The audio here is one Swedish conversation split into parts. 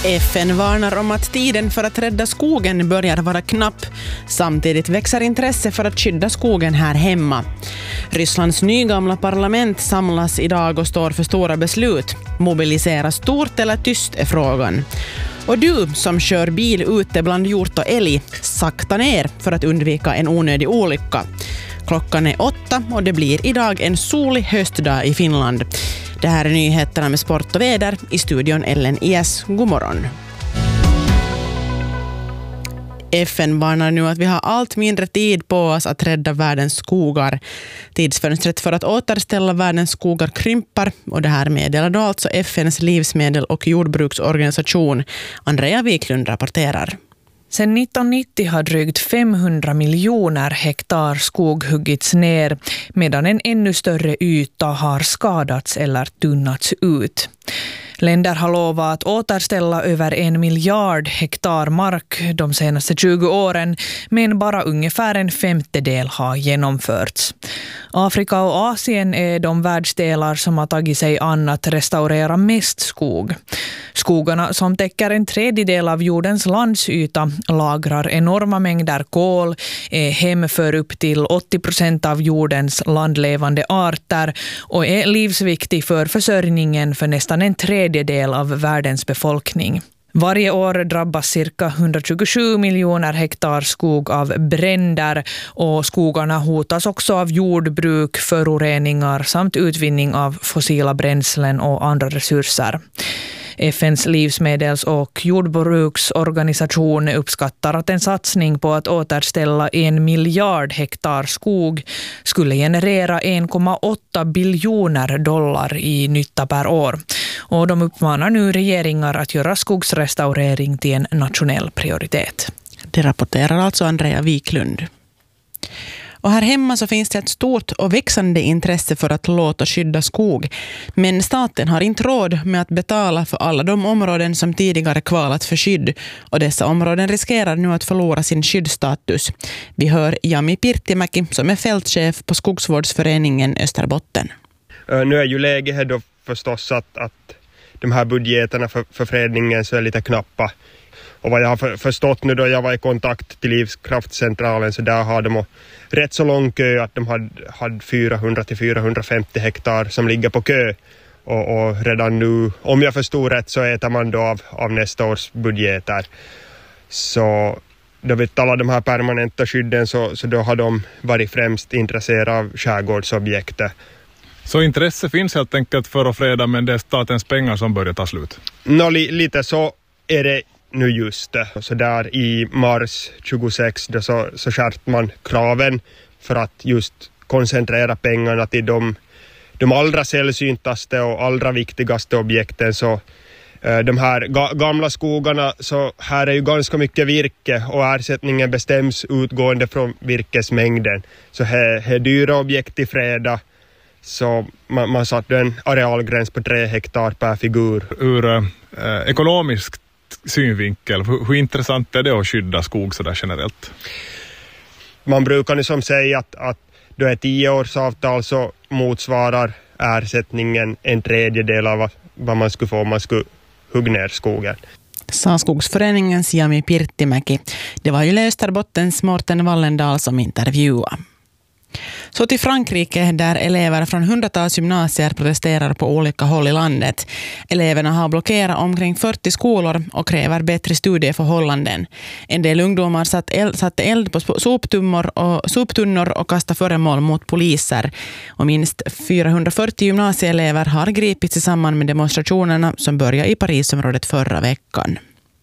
FN varnar om att tiden för att rädda skogen börjar vara knapp. Samtidigt växer intresse för att skydda skogen här hemma. Rysslands nygamla parlament samlas idag och står för stora beslut. Mobilisera stort eller tyst är frågan. Och du som kör bil ute bland hjort och älg, sakta ner för att undvika en onödig olycka. Klockan är 8 och det blir idag en solig höstdag i Finland. Det här är nyheterna med sport och väder. I studion Ellen Ies. God morgon. FN varnar nu att vi har allt mindre tid på oss att rädda världens skogar. Tidsfönstret för att återställa världens skogar krympar, och det här meddelar då alltså FNs livsmedel- och jordbruksorganisation. Andrea Wiklund rapporterar. Sedan 1990 har drygt 500 miljoner hektar skog huggits ner, medan en ännu större yta har skadats eller tunnats ut. Länder har lovat att återställa över 1 miljard hektar mark de senaste 20 åren, men bara ungefär en femtedel har genomförts. Afrika och Asien är de världsdelar som har tagit sig an att restaurera mest skog. Skogarna, som täcker en tredjedel av jordens landsyta, lagrar enorma mängder kol, är hem för upp till 80% av jordens landlevande arter och är livsviktig för försörjningen för nästan en tredjedel av världens befolkning. Varje år drabbas cirka 127 miljoner hektar skog av bränder, och skogarna hotas också av jordbruk, föroreningar samt utvinning av fossila bränslen och andra resurser. FNs livsmedels- och jordbruksorganisation uppskattar att en satsning på att återställa 1 miljard hektar skog skulle generera 1,8 biljoner dollar i nytta per år. Och de uppmanar nu regeringar att göra skogsrestaurering till en nationell prioritet. Det rapporterar alltså Andrea Wiklund. Och här hemma så finns det ett stort och växande intresse för att låta skydda skog. Men staten har inte råd med att betala för alla de områden som tidigare kvalat för skydd. Och dessa områden riskerar nu att förlora sin skyddsstatus. Vi hör Jami Pirttimäki som är fältchef på Skogsvårdsföreningen Österbotten. Nu är ju läget då förstås att de här budgeterna för fredningen så är lite knappa. Och vad jag har förstått nu då jag var i kontakt till Livskraftcentralen, så där har de rätt så lång kö att de hade 400-450 hektar som ligger på kö. Och redan nu, om jag förstod rätt, så äter man då av nästa års budgeter. Så då vi talar de här permanenta skydden så då har de varit främst intresserade av skärgårdsobjektet. Så intresse finns helt enkelt för att freda, men det är statens pengar som börjar ta slut? Lite så är det nu just det. Så där i mars 26 då så skärpte man kraven för att just koncentrera pengarna till de allra sällsyntaste och allra viktigaste objekten. Så de här gamla skogarna, så här är ju ganska mycket virke och ersättningen bestäms utgående från virkesmängden. Så här är dyra objekt i freda. Så man satte en arealgräns på 3 hektar per figur. Ur ekonomisk synvinkel, hur intressant är det att skydda skog så där generellt? Man brukar nu som säga att då ett 10-årsavtal så motsvarar ersättningen en tredjedel av vad man skulle få om man skulle hugga ner skogen. Sa Skogsföreningens Jami Pirttimäki. Det var ju Österbottens Morten Wallendal som intervjuade. Så till Frankrike, där elever från hundratals gymnasier protesterar på olika håll i landet. Eleverna har blockerat omkring 40 skolor och kräver bättre studieförhållanden. En del ungdomar satte eld på soptunnor och kastade föremål mot poliser. Och minst 440 gymnasieelever har gripits i samband med demonstrationerna som började i Parisområdet förra veckan.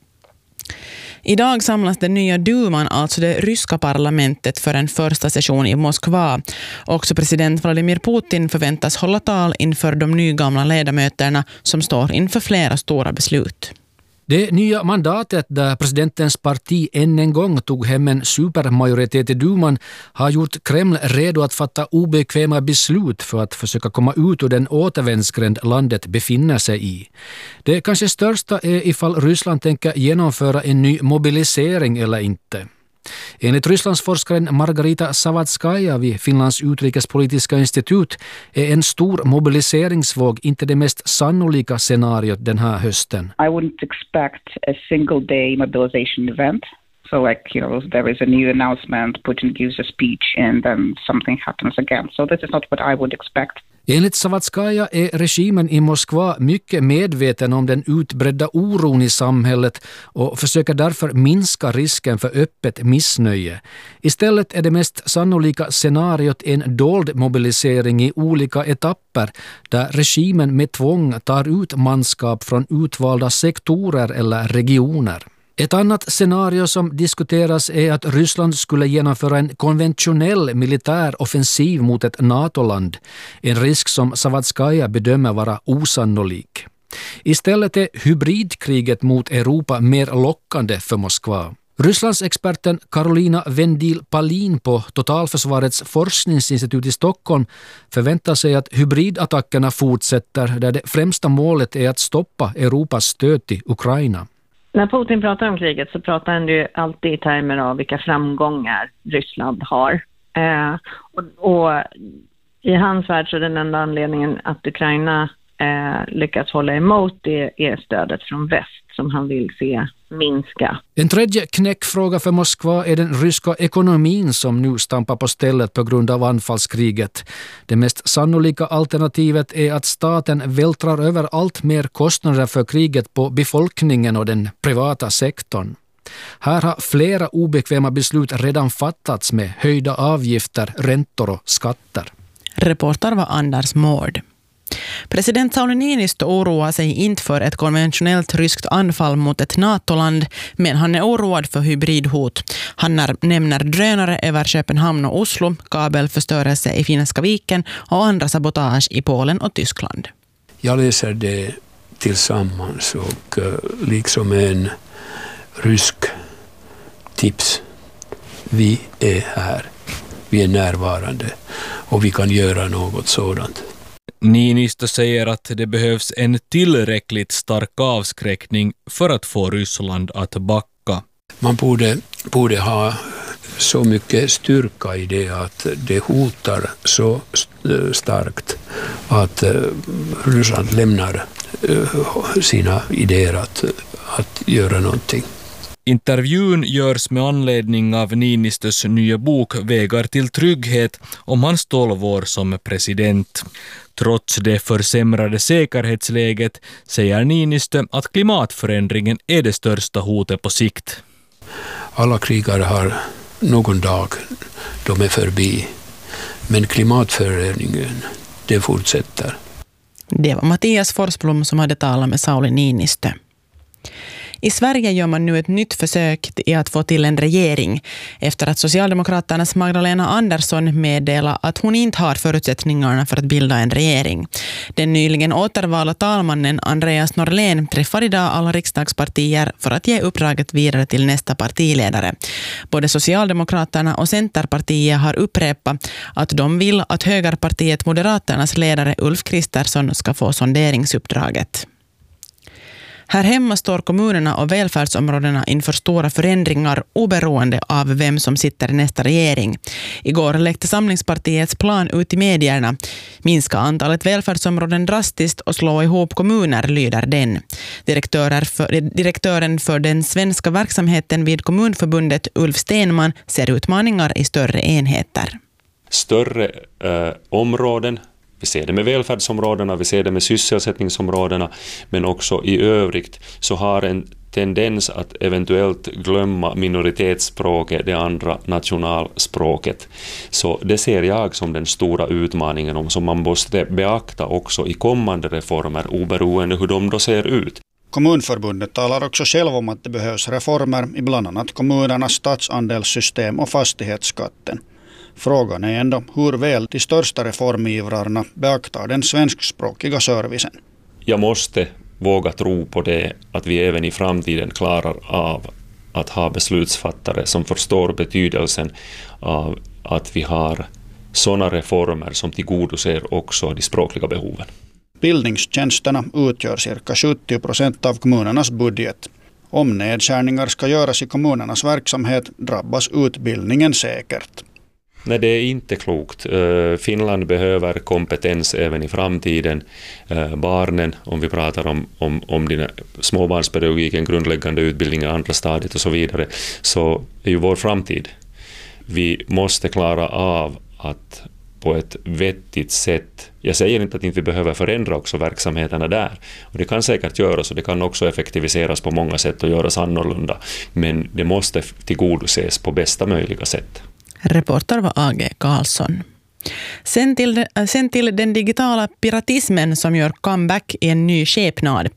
Idag samlas den nya Duman, alltså det ryska parlamentet, för en första session i Moskva. Också president Vladimir Putin förväntas hålla tal inför de nygamla ledamöterna som står inför flera stora beslut. Det nya mandatet där presidentens parti än en gång tog hem en supermajoritet i Duman har gjort Kreml redo att fatta obekväma beslut för att försöka komma ut ur den återvändsgränd landet befinner sig i. Det kanske största är ifall Ryssland tänker genomföra en ny mobilisering eller inte. Enligt Rysslandsforskaren Margarita Savadskaja vid Finlands utrikespolitiska institut är en stor mobiliseringsvåg inte det mest sannolika scenariot den här hösten. I wouldn't expect a single day mobilization event. So there is a new announcement, Putin gives a speech and then something happens again. So this is not what I would expect. Enligt Savadskaja är regimen i Moskva mycket medveten om den utbredda oron i samhället och försöker därför minska risken för öppet missnöje. Istället är det mest sannolika scenariot en dold mobilisering i olika etapper där regimen med tvång tar ut manskap från utvalda sektorer eller regioner. Ett annat scenario som diskuteras är att Ryssland skulle genomföra en konventionell militär offensiv mot ett NATO-land, en risk som Savadskaja bedömer vara osannolik. Istället är hybridkriget mot Europa mer lockande för Moskva. Rysslands experten Karolina Vendil-Palin på Totalförsvarets forskningsinstitut i Stockholm förväntar sig att hybridattackerna fortsätter där det främsta målet är att stoppa Europas stöd till Ukraina. När Putin pratar om kriget så pratar han ju alltid i termer av vilka framgångar Ryssland har. Och i hans värld så är den enda anledningen att Ukraina lyckas hålla emot det är stödet från väst som han vill se minska. En tredje knäckfråga för Moskva är den ryska ekonomin som nu stampar på stället på grund av anfallskriget. Det mest sannolika alternativet är att staten vältrar över allt mer kostnader för kriget på befolkningen och den privata sektorn. Här har flera obekväma beslut redan fattats med höjda avgifter, räntor och skatter. Reporter var Anders Mård. President Sauli Niinistö oroar sig inte för ett konventionellt ryskt anfall mot ett NATO-land, men han är oroad för hybridhot. Han nämner drönare över Köpenhamn och Oslo, kabelförstörelse i Finska viken och andra sabotage i Polen och Tyskland. Jag läser det tillsammans och liksom en rysk tips. Vi är här, vi är närvarande och vi kan göra något sådant. Niinistö säger att det behövs en tillräckligt stark avskräckning för att få Ryssland att backa. Man borde ha så mycket styrka i det att det hotar så starkt att Ryssland lämnar sina idéer att göra någonting. Intervjun görs med anledning av Niinistös nya bok Vägar till trygghet om hans 12 år som president. Trots det försämrade säkerhetsläget säger Niinistö att klimatförändringen är det största hotet på sikt. Alla krigare har någon dag, de är förbi. Men klimatförändringen, det fortsätter. Det var Mattias Forsblom som hade talat med Sauli Niinistö. I Sverige gör man nu ett nytt försök i att få till en regering efter att Socialdemokraternas Magdalena Andersson meddelar att hon inte har förutsättningarna för att bilda en regering. Den nyligen återvalda talmannen Andreas Norlén träffar idag alla riksdagspartier för att ge uppdraget vidare till nästa partiledare. Både Socialdemokraterna och Centerpartiet har upprepat att de vill att högerpartiet Moderaternas ledare Ulf Kristersson ska få sonderingsuppdraget. Här hemma står kommunerna och välfärdsområdena inför stora förändringar oberoende av vem som sitter i nästa regering. Igår läckte Samlingspartiets plan ut i medierna. Minska antalet välfärdsområden drastiskt och slå ihop kommuner, lyder den. Direktören för den svenska verksamheten vid Kommunförbundet Ulf Stenman ser utmaningar i större enheter. Större områden. Vi ser det med välfärdsområdena, vi ser det med sysselsättningsområdena, men också i övrigt så har en tendens att eventuellt glömma minoritetsspråket, det andra nationalspråket. Så det ser jag som den stora utmaningen som man måste beakta också i kommande reformer, oberoende hur de då ser ut. Kommunförbundet talar också själv om att det behövs reformer i bland annat kommunernas statsandelssystem och fastighetsskatten. Frågan är ändå hur väl de största reformivrarna beaktar den svenskspråkiga servicen. Jag måste våga tro på det att vi även i framtiden klarar av att ha beslutsfattare som förstår betydelsen av att vi har sådana reformer som tillgodoser också de språkliga behoven. Bildningstjänsterna utgör cirka 70% av kommunernas budget. Om nedskärningar ska göras i kommunernas verksamhet drabbas utbildningen säkert. Nej, det är inte klokt. Finland behöver kompetens även i framtiden. Barnen, om vi pratar om dina småbarnspedagogiken, grundläggande utbildning i andra stadiet och så vidare, så är ju vår framtid. Vi måste klara av att på ett vettigt sätt, jag säger inte att inte vi behöver förändra också verksamheterna där, och det kan säkert göras och det kan också effektiviseras på många sätt och göras annorlunda, men det måste tillgodoses på bästa möjliga sätt. Reporter var A.G. Karlsson. Sen till den digitala piratismen som gör comeback i en ny skepnad.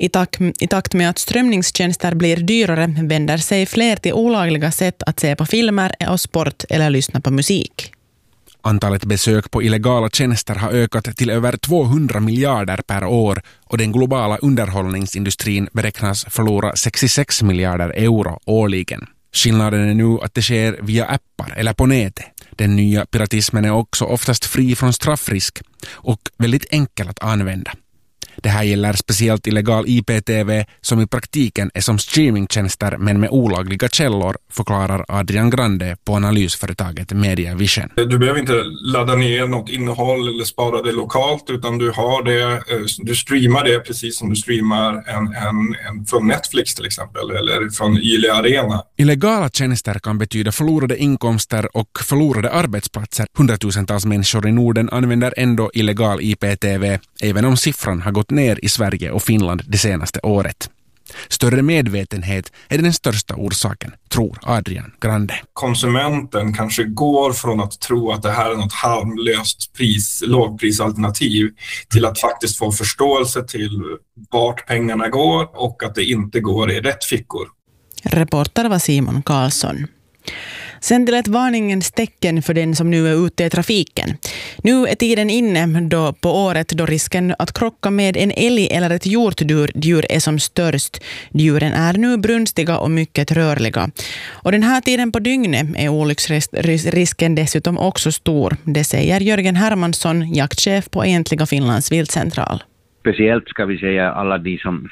I takt med att strömningstjänster blir dyrare vänder sig fler till olagliga sätt att se på filmer och sport eller lyssna på musik. Antalet besök på illegala tjänster har ökat till över 200 miljarder per år och den globala underhållningsindustrin beräknas förlora 66 miljarder euro årligen. Skillnaden är nu att det sker via appar eller på nätet. Den nya piratismen är också oftast fri från straffrisk och väldigt enkel att använda. Det här gäller speciellt illegal IPTV som i praktiken är som streamingtjänster men med olagliga källor, förklarar Adrian Grande på analysföretaget Media Vision. Du behöver inte ladda ner något innehåll eller spara det lokalt, utan du har det, du streamar det precis som du streamar en från Netflix till exempel eller från Yle Arena. Illegala tjänster kan betyda förlorade inkomster och förlorade arbetsplatser. Hundratusentals människor i Norden använder ändå illegal IPTV, även om siffran har gått ner i Sverige och Finland det senaste året. Större medvetenhet är den största orsaken, tror Adrian Grande. Konsumenten kanske går från att tro att det här är något harmlöst lågprisalternativ till att faktiskt få förståelse till vart pengarna går och att det inte går i rätt fickor. Reporter var Simon Karlsson. Sen till ett varningens tecken för den som nu är ute i trafiken. Nu är tiden inne på året då risken att krocka med en älg eller ett hjortdjur är som störst. Djuren är nu brunstiga och mycket rörliga. Och den här tiden på dygnet är olycksrisken dessutom också stor. Det säger Jörgen Hermansson, jaktchef på Egentliga Finlands viltcentral. Speciellt ska vi säga alla de som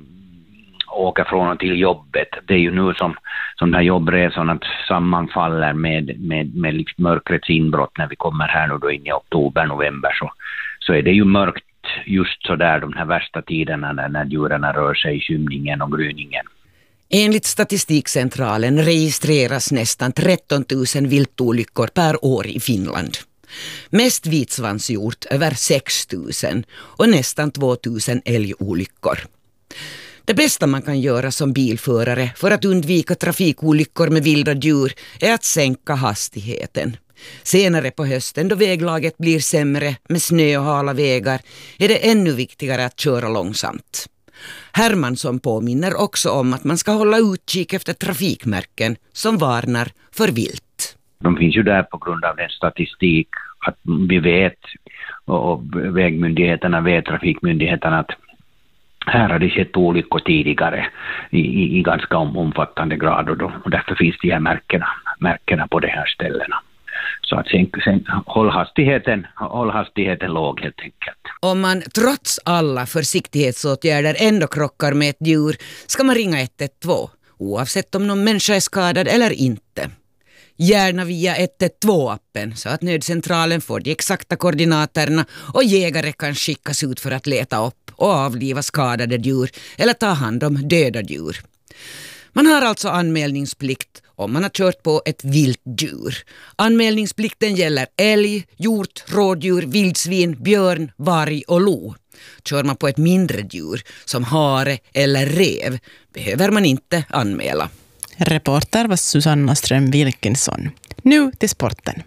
åker från och till jobbet. Det är ju nu som den här jobbresorna sammanfaller med liksom mörkrets inbrott när vi kommer här nu då in i oktober, november så är det ju mörkt just så där de här värsta tiderna när djuren rör sig i skymningen och gryningen. Enligt Statistikcentralen registreras nästan 13 000 viltolyckor per år i Finland. Mest vitsvanshjort över 6 000 och nästan 2 000 älgolyckor. Det bästa man kan göra som bilförare för att undvika trafikolyckor med vilda djur är att sänka hastigheten. Senare på hösten då väglaget blir sämre med snö och hala vägar är det ännu viktigare att köra långsamt. Hermansson påminner också om att man ska hålla utkik efter trafikmärken som varnar för vilt. De finns ju där på grund av den statistik att vi vet och vägmyndigheterna, vägtrafikmyndigheterna att här har det skett olyckor tidigare i ganska omfattande grad och därför finns de här märkena på de här ställena. Så att håll hastigheten låg helt enkelt. Om man trots alla försiktighetsåtgärder ändå krockar med ett djur ska man ringa 112, oavsett om någon människa är skadad eller inte. Gärna via 112-appen så att nödcentralen får de exakta koordinaterna och jägare kan skickas ut för att leta upp och avliva skadade djur eller ta hand om döda djur. Man har alltså anmälningsplikt om man har kört på ett vilt djur. Anmälningsplikten gäller älg, hjort, rådjur, vildsvin, björn, varg och lo. Kör man på ett mindre djur som hare eller rev behöver man inte anmäla. Reporter var Susanna Ström-Wilkinson. Nu till sporten.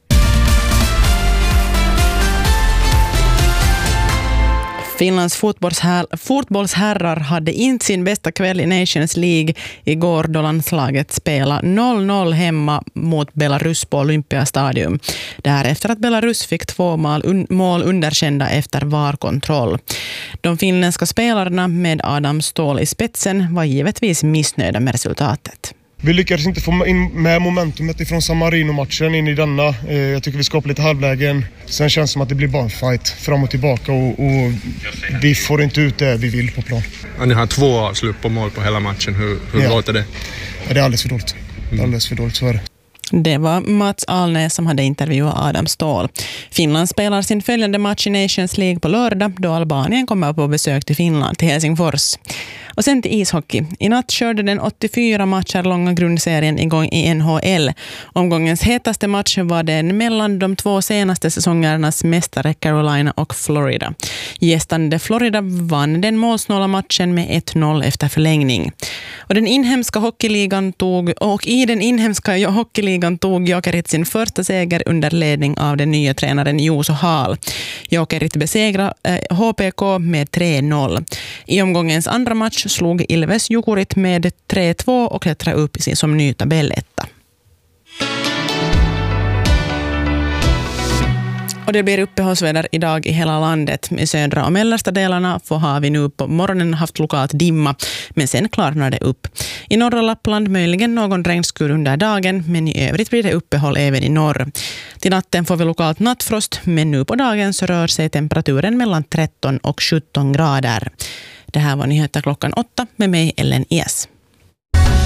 Finlands fotbollsherrar hade inte sin bästa kväll i Nations League igår då landslaget spelade 0-0 hemma mot Belarus på Olympiastadium. Därefter att Belarus fick 2 mål underkända efter VAR-kontroll. De finländska spelarna med Adam Ståhl i spetsen var givetvis missnöjda med resultatet. Vi lyckades inte få med momentumet ifrån San Marino-matchen in i denna. Jag tycker vi skapar lite halvlägen. Sen känns det som att det blir bara en fight fram och tillbaka och vi får inte ut det vi vill på plan. Och ni har 2 avslut på mål på hela matchen. Hur låter det? Ja, det är alldeles för dåligt. Alldeles för dåligt, så är det. Det var Mats Alnäs som hade intervjuat Adam Ståhl. Finland spelar sin följande match i Nations League på lördag då Albanien kommer på besök till Finland, till Helsingfors. Och sen till ishockey. I natt körde den 84 matcher långa grundserien igång i NHL. Omgångens hetaste match var den mellan de 2 senaste säsongernas mästare Carolina och Florida. Gästande Florida vann den målsnåla matchen med 1-0 efter förlängning. Och i den inhemska hockeyligan tog Jokerit sin första seger under ledning av den nya tränaren Juuso Hall. Jokerit besegrade HPK med 3-0. I omgångens andra match slog Ilves Jukurit med 3-2 och klättrade upp som ny tabelletta. Och det blir uppehållsväder idag i hela landet. I södra och mellersta delarna har vi nu på morgonen haft lokalt dimma, men sen klarnar det upp. I norra Lappland möjligen någon regnskur under dagen, men i övrigt blir det uppehåll även i norr. Till natten får vi lokalt nattfrost, men nu på dagen så rör sig temperaturen mellan 13 och 17 grader. Det här var nyheter klockan 8 med mig Ellen Es.